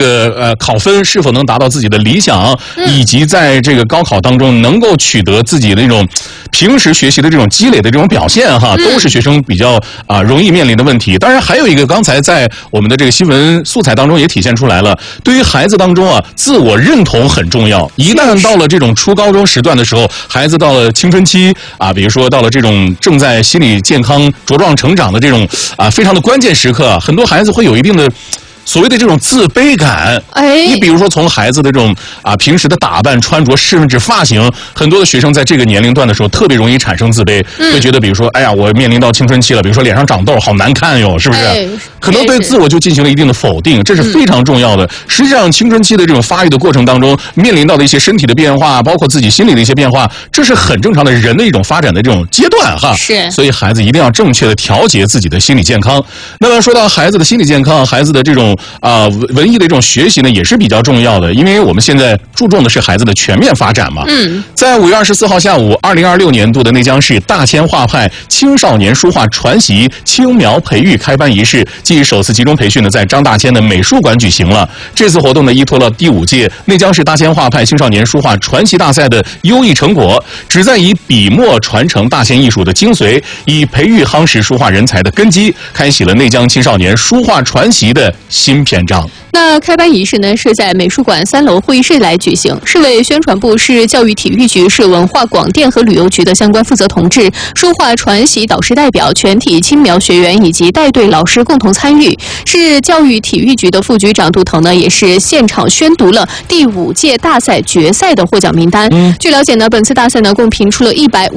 个考分是否能达到自己的理想，以及在这个高考当中能够取得自己的那种平时学习的这种积累的这种表现哈，都是学生比较容易面临的问题。当然还有一个，刚才在我们的这个新闻素材当中也体现出来了，对于孩子当中自我认同很重要。一旦到了这种初高中时段的时候，孩子到了青春期比如说到了这种正在心理健康茁壮成长的这种非常的关键时刻，很多孩子会有一定的所谓的这种自卑感。你比如说从孩子的这种平时的打扮、穿着，甚至发型，很多的学生在这个年龄段的时候特别容易产生自卑，会觉得比如说哎呀，我面临到青春期了，比如说脸上长痘好难看哟，是不是？可能对自我就进行了一定的否定，这是非常重要的。实际上青春期的这种发育的过程当中，面临到的一些身体的变化，包括自己心理的一些变化，这是很正常的人的一种发展的这种阶段哈。 是， 所以孩子一定要正确的调节自己的心理健康。那么说到孩子的心理健康，孩子的这种文艺的这种学习呢，也是比较重要的，因为我们现在注重的是孩子的全面发展嘛。在5月24号下午，2026年度的内江市大千画派青少年书画传习青苗培育开班仪式暨首次集中培训呢，在张大千的美术馆举行了。这次活动呢，依托了第5届内江市大千画派青少年书画传习大赛的优异成果，旨在以笔墨传承大千艺术的精髓，以培育夯实书画人才的根基，开启了内江青少年书画传习的新篇章。 那开班仪式呢，是在美术馆3楼会议室来举行。市委宣传部、市教育体育局、市文化广电和旅游局的相关负责同志、书画传习导师代表、全体青苗学员以及带队老师共同参与。市教育体育局的副局长杜腾呢，也是现场宣读了第5届大赛决赛的获奖名单。据了解呢，本次大赛呢共评出了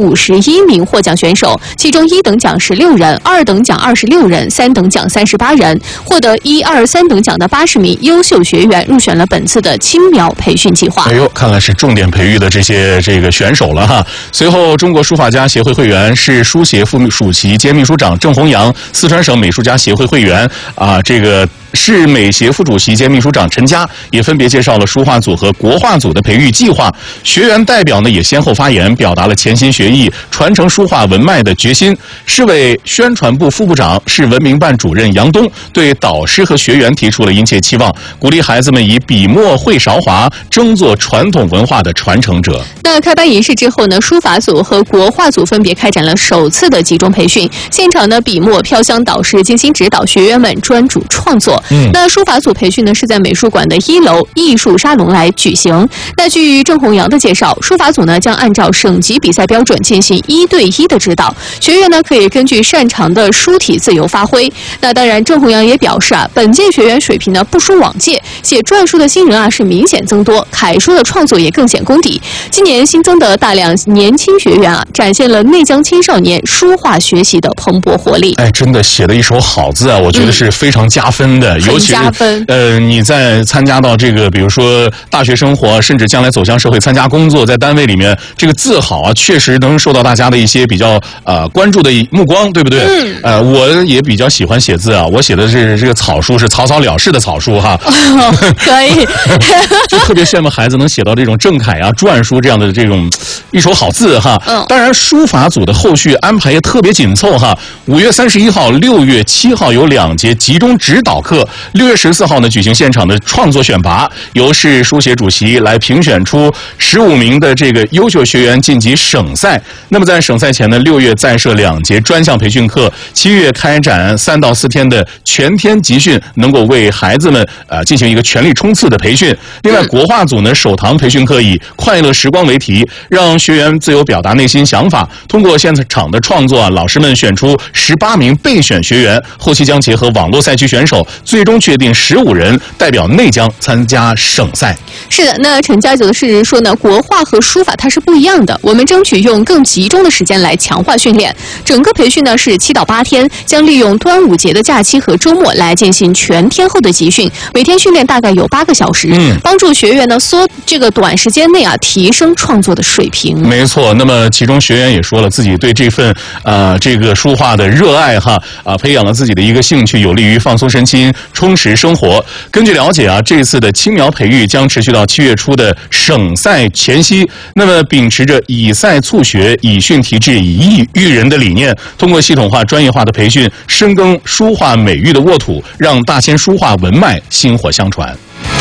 151名获奖选手，其中1等奖16人，2等奖26人，3等奖38人，获得1、2、3等奖的80名优秀学员入选了本次的青苗培训计划。 哎呦，看来是重点培育的这个选手了哈。随后，中国书法家协会会员、市书协副主席兼秘书长郑弘阳、四川省美术家协会会员市美协副主席兼秘书长陈佳也分别介绍了书画组和国画组的培育计划。学员代表呢也先后发言，表达了潜心学艺、传承书画文脉的决心。市委宣传部副部长、市文明办主任杨东对导师和学员提出了殷切期望，鼓励孩子们以笔墨绘韶华，争做传统文化的传承者。 那开班仪式之后呢，书法组和国画组分别开展了首次的集中培训。现场呢，笔墨飘香导师精心指导学员们专注创作。那书法组培训呢是在美术馆的1楼艺术沙龙来举行。那据郑弘阳的介绍，书法组呢将按照省级比赛标准进行1对1的指导，学员呢可以根据擅长的书体自由发挥。那当然，郑弘阳也表示本届学员水平呢不输往届，写篆书的新人是明显增多，楷书的创作也更显功底。今年新增的大量年轻学员展现了内江青少年书画学习的蓬勃活力。 真的写的一手好字我觉得是非常加分的。尤其是你在参加到这个比如说大学生活，甚至将来走向社会参加工作，在单位里面这个字好确实能受到大家的一些比较关注的目光，对不对？我也比较喜欢写字我写的是这个草书，是草草了事的草书哈。 可以。 就特别羡慕孩子能写到这种正楷篆书这样的这种一手好字哈。当然书法组的后续安排也特别紧凑哈。5月31号、6月7号有2节集中指导课，6月14号呢举行现场的创作选拔，由市书协主席来评选出15名的这个优秀学员晋级省赛。那么在省赛前呢，6月再设2节专项培训课，7月开展3到4天的全天集训，能够为孩子们进行一个全力冲刺的培训。另外国画组呢首堂培训课以快乐时光为题，让学员自由表达内心想法，通过现场的创作老师们选出18名备选学员，后期将结合网络赛区选手，最终确定15人代表内江参加省赛。 是的，那陈家九的是说呢，国画和书法它是不一样的，我们争取用更集中的时间来强化训练。整个培训呢是7到8天，将利用端午节的假期和周末来进行全天候的集训，每天训练大概有8个小时，帮助学员呢这个短时间内提升创作的水平。 没错，那么其中学员也说了自己对这份这个书画的热爱培养了自己的一个兴趣，有利于放松身心，充实生活。根据了解这次的青苗培育将持续到7月初的省赛前夕。那么秉持着以赛促学、以训提质、以艺育人的理念，通过系统化、专业化的培训，深耕书画美育的沃土，让大千书画文脉薪火相传。